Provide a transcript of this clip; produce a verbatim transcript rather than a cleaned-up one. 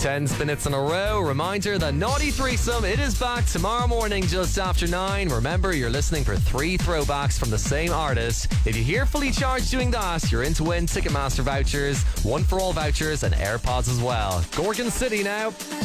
ten minutes in a row. Reminder that Naughty Threesome, it is back tomorrow morning just after nine. Remember, you're listening for three throwbacks from the same artist. If you hear Fully Charged doing that, you're in to win Ticketmaster vouchers, One for All vouchers, and AirPods as well. Gorgon City now.